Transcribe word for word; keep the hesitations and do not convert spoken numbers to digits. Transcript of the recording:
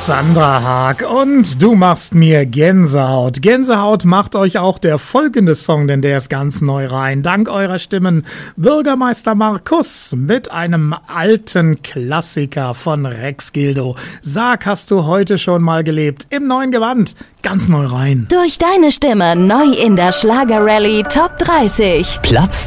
Sandra Haag und du machst mir Gänsehaut. Gänsehaut macht euch auch der folgende Song, denn der ist ganz neu rein. Dank eurer Stimmen Bürgermeister Markus mit einem alten Klassiker von Rex Gildo. Sag, hast du heute schon mal gelebt? Im neuen Gewand, ganz neu rein. Durch deine Stimme neu in der Schlager-Rallye Top dreißig. Platz